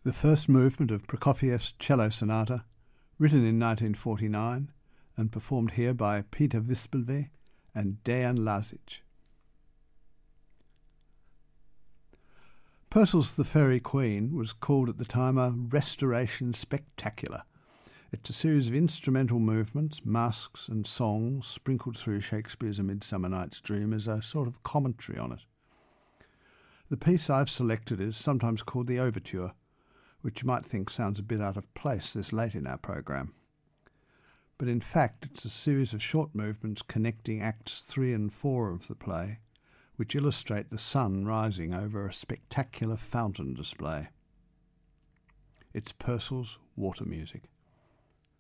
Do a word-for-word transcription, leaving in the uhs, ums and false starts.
The first movement of Prokofiev's Cello Sonata, written in nineteen forty-nine and performed here by Peter Wispelwey and Dejan Lazic. Purcell's The Fairy Queen was called at the time a restoration spectacular. It's a series of instrumental movements, masques and songs sprinkled through Shakespeare's A Midsummer Night's Dream as a sort of commentary on it. The piece I've selected is sometimes called the Overture, which you might think sounds a bit out of place this late in our programme. But in fact it's a series of short movements connecting acts three and four of the play, which illustrate the sun rising over a spectacular fountain display. It's Purcell's Water Music.